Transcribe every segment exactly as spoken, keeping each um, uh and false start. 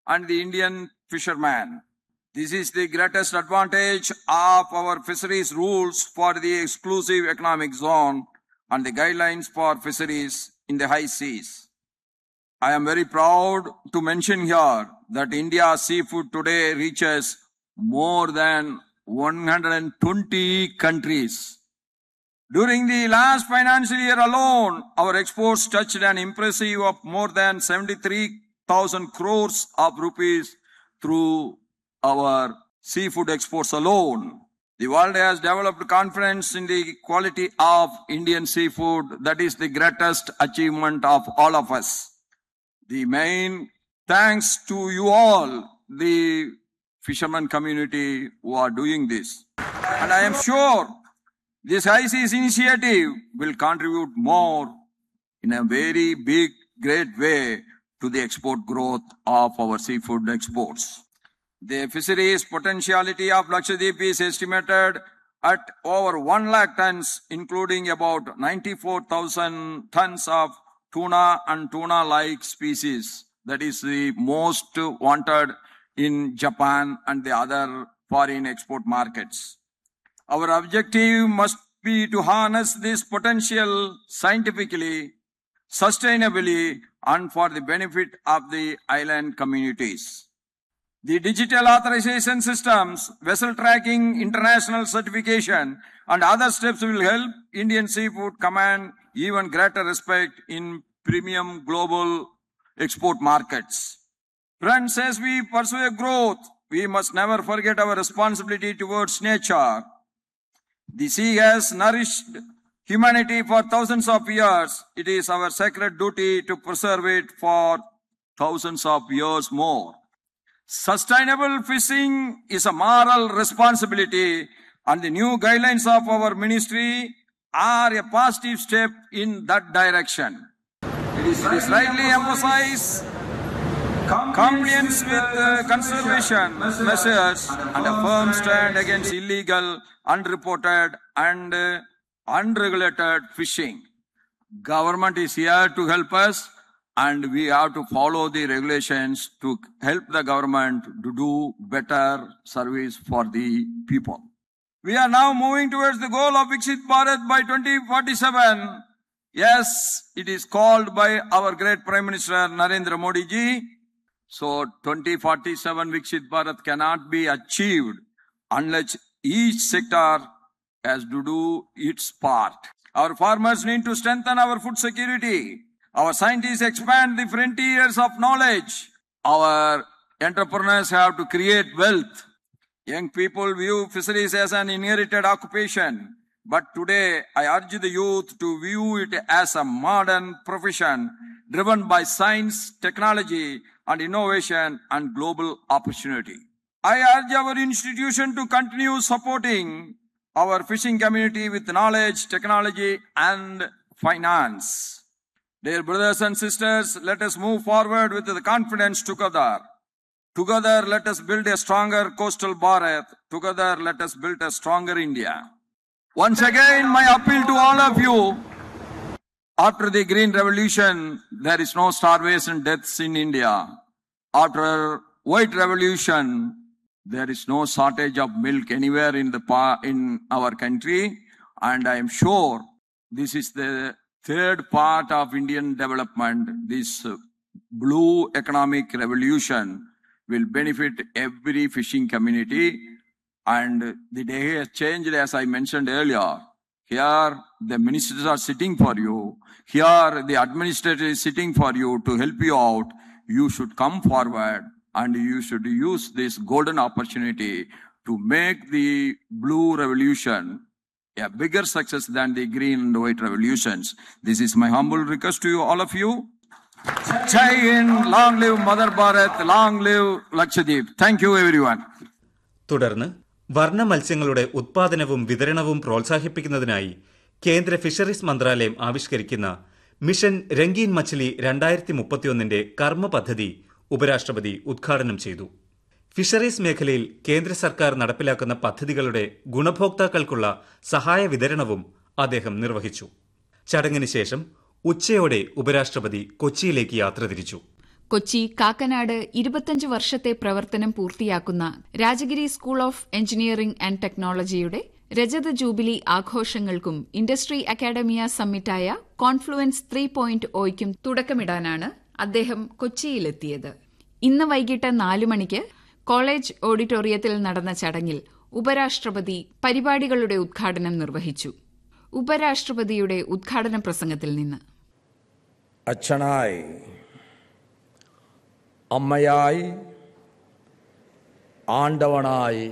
and the Indian fisherman. This is the greatest advantage of our fisheries rules for the exclusive economic zone and the guidelines for fisheries in the high seas. I am very proud to mention here that India's seafood today reaches more than one hundred twenty countries. During the last financial year alone, our exports touched an impressive of more than seventy-three thousand crores of rupees through our seafood exports alone. The world has developed confidence in the quality of Indian seafood. That is the greatest achievement of all of us. The main thanks to you all, the fisherman community who are doing this. And I am sure this high seas initiative will contribute more in a very big, great way to the export growth of our seafood exports. The fisheries potentiality of Lakshadweep is estimated at over one lakh tons, including about ninety-four thousand tons of tuna and tuna-like species. That is the most wanted in Japan and the other foreign export markets. Our objective must be to harness this potential scientifically, sustainably, and for the benefit of the island communities. The digital authorization systems, vessel tracking, international certification, and other steps will help Indian seafood command even greater respect in premium global export markets. Friends, as we pursue growth, we must never forget our responsibility towards nature. The sea has nourished humanity for thousands of years. It is our sacred duty to preserve it for thousands of years more. Sustainable fishing is a moral responsibility, and the new guidelines of our ministry are a positive step in that direction. It is, it is rightly emphasized compliance with uh, conservation measures and a firm stand against illegal, unreported and uh, unregulated fishing. Government is here to help us, and we have to follow the regulations to help the government to do better service for the people. We are now moving towards the goal of Viksit Bharat by twenty forty-seven. Yes, it is called by our great Prime Minister Narendra Modi ji. So twenty forty-seven Viksit Bharat cannot be achieved unless each sector has to do its part. Our farmers need to strengthen our food security. Our scientists expand the frontiers of knowledge. Our entrepreneurs have to create wealth. Young people view fisheries as an inherited occupation. But today, I urge the youth to view it as a modern profession driven by science, technology, and innovation and global opportunity. I urge our institution to continue supporting our fishing community with knowledge, technology, and finance. Dear brothers and sisters, let us move forward with the confidence together. Together, let us build a stronger coastal Bharat. Together, let us build a stronger India. Once again, my appeal to all of you, after the Green Revolution, there is no starvation deaths in India. After White Revolution, there is no shortage of milk anywhere in the in our country. And I am sure this is the third part of Indian development. This blue economic revolution will benefit every fishing community. And the day has changed, as I mentioned earlier. Here, the ministers are sitting for you. Here, the administrator is sitting for you to help you out. You should come forward and you should use this golden opportunity to make the blue revolution a bigger success than the green and white revolutions. This is my humble request to you, all of you. Jai Hind, long live Mother Bharat, long live Lakshadweep. Thank you everyone. തുടർന്ന് വർണ്ണ മത്സ്യങ്ങളുടെ ഉത്പാദനവും വിതരണവും പ്രോത്സാഹിപ്പിക്കുന്നതിനായി കേന്ദ്ര fisheries മന്ത്രാലയം ആവിഷ്കരിക്കുന്ന mission രംഗീൻ മച്ഛലി രണ്ടായിരത്തി മുപ്പത്തിയൊന്നിന്റെ കർമ്മ പദ്ധതി ഉപരാഷ്ട്രപതി ഉദ്ഘാടനം ചെയ്തു. ഫിഷറീസ് മേഖലയിൽ കേന്ദ്ര സർക്കാർ നടപ്പിലാക്കുന്ന പദ്ധതികളുടെ ഗുണഭോക്താക്കൾക്കുള്ള സഹായ വിതരണവും അദ്ദേഹം നിർവഹിച്ചു. ചടങ്ങിന് ശേഷം ഉച്ചയോടെ ഉപരാഷ്ട്രപതി കൊച്ചിയിലേക്ക് യാത്ര തിരിച്ചു. കൊച്ചി കാക്കനാട് ഇരുപത്തിയഞ്ച് വർഷത്തെ പ്രവർത്തനം പൂർത്തിയാക്കുന്ന Rajagiri school of engineering and ടെക്നോളജിയുടെ രജത jubilee ആഘോഷങ്ങൾക്കും industry academia സമ്മിറ്റായ confluence three point ഒയ്ക്കും തുടക്കമിടാനാണ് അദ്ദേഹം കൊച്ചിയിലെത്തിയത്. ഇന്ന് വൈകിട്ട് നാലു മണിക്ക് കോളേജ് ഓഡിറ്റോറിയത്തിൽ നടന്ന ചടങ്ങിൽ ഉപരാഷ്ട്രപതി പരിപാടികളുടെ ഉദ്ഘാടനം നിർവഹിച്ചു. ഉപരാഷ്ട്രപതിയുടെ ഉദ്ഘാടന പ്രസംഗത്തിൽ നിന്ന്: അച്ഛനായി, അമ്മയായി, ആണ്ടവനായി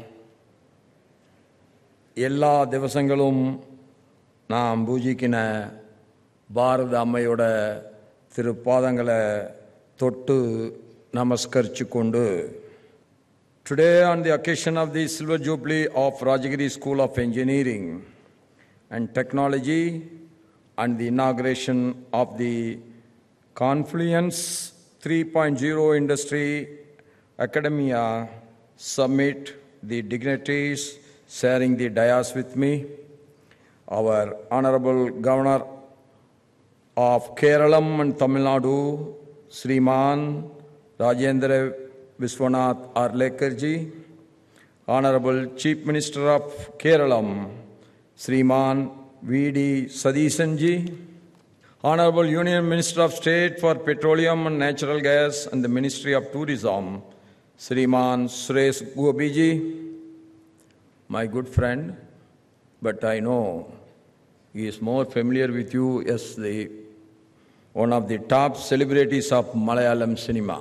എല്ലാ ദിവസങ്ങളും നാം പൂജിക്കുന്ന ഭാരത അമ്മയുടെ തിരുപ്പാദങ്ങളെ തൊട്ട് നമസ്കരിച്ചുകൊണ്ട്, today on the occasion of the Silver Jubilee of Rajagiri School of Engineering and Technology and the inauguration of the Confluence three point oh Industry Academia Summit, the dignitaries sharing the dais with me, our Honorable Governor of Keralam and Tamil Nadu, Sriman Rajendra Viswanath Arlekarji, Honorable Chief Minister of Keralam, Sriman V D Sadishanji, Honorable Union Minister of State for Petroleum and Natural Gas and the Ministry of Tourism, Sriman Suresh Gobiji, my good friend, but I know he is more familiar with you as the one of the top celebrities of Malayalam cinema.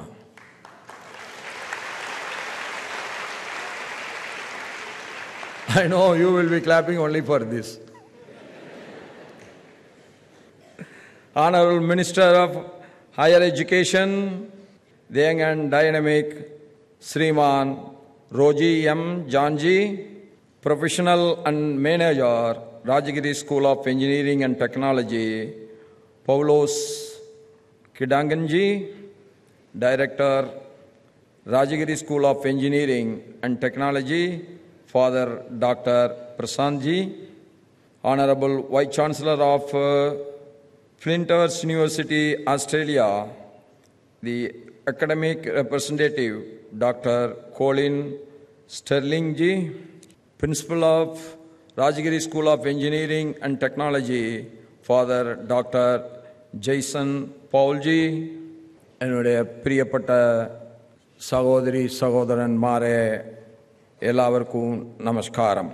I know you will be clapping only for this. Honorable Minister of Higher Education, the young and dynamic Sriman Roji M. Janji, Professional and Manager, Rajagiri School of Engineering and Technology, Paulos Kidanganji, Director, Rajagiri School of Engineering and Technology, Father Doctor Prasantji, Honorable Vice Chancellor of uh, Flinders University, Australia, the academic representative, Doctor Colin Sterlingji, Principal of Rajagiri School of Engineering and Technology, Father Doctor Jason Paulji, என்னுடைய பிரியப்பட்ட சகோதரி சகோதரன்மாரே, எல்லாവർക്കും നമസ്കാരം.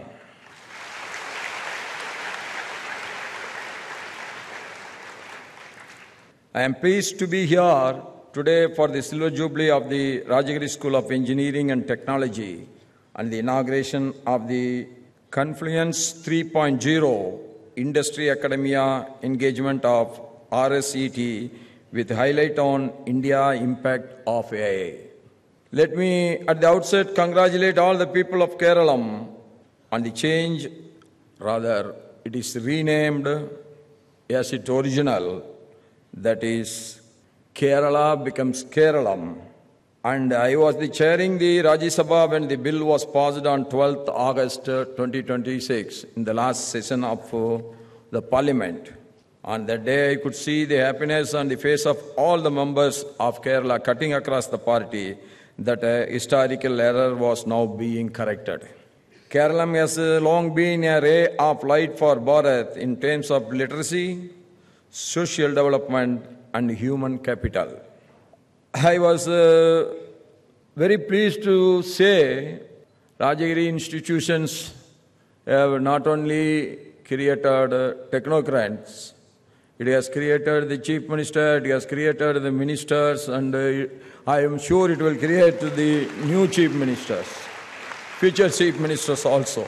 I am pleased to be here today for the Silver Jubilee of the Rajagiri School of Engineering and Technology and the inauguration of the Confluence three point oh Industry Academia engagement of R S E T with highlight on India impact of A I. Let me at the outset congratulate all the people of Keralam on the change, rather it is renamed as its original, that is Kerala becomes Keralam. And I was the chairing the Rajya Sabha when the bill was passed on twelfth August twenty twenty-six in the last session of uh, the Parliament. On that day I could see the happiness on the face of all the members of Kerala cutting across the party that a historical error was now being corrected. Kerala has long been a ray of light for Bharat in terms of literacy, social development and human capital. I was uh, very pleased to say Rajagiri institutions have not only created uh, technocrats, it has created the chief minister, it has created the ministers, and uh, I am sure it will create the new chief ministers, future chief ministers also.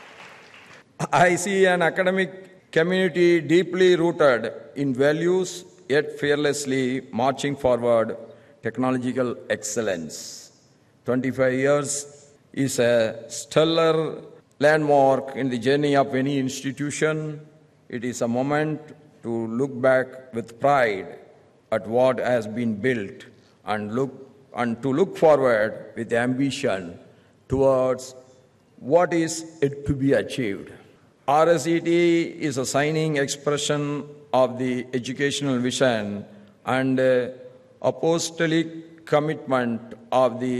I see an academic community deeply rooted in values, yet fearlessly marching forward technological excellence. twenty-five years is a stellar landmark in the journey of any institution. It is a moment to look back with pride at what has been built and look and to look forward with ambition towards what is yet to be achieved. R S E T is a shining expression of the educational vision and uh, apostolic commitment of the